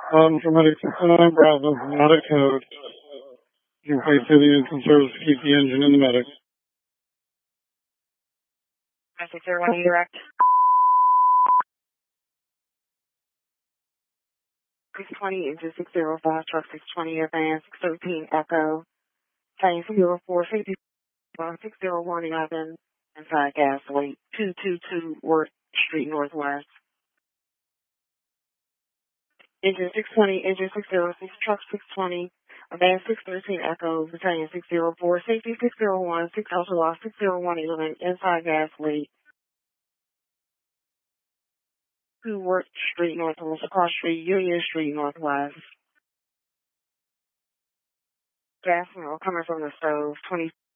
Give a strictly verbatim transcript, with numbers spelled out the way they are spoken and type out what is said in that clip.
Um, for Medic six oh nine Bravo, not a code. You can place through the engine service to keep the engine in the Medic. six zero one direct. six twenty, engine six zero five, truck six twenty, advance, six thirteen, Echo, Tank zero four fifty, six zero one eleven, inside gas weight, two two two Worth Street Northwest. Engine six twenty, engine six zero six, truck six twenty, advance six thirteen, Echo, battalion six zero four, safety six zero one, six Alpha Loss, six zero one eleven, inside gas weight, two Worth Street Northwest, across Street, Union Street Northwest. Gas mill coming from the stove, twenty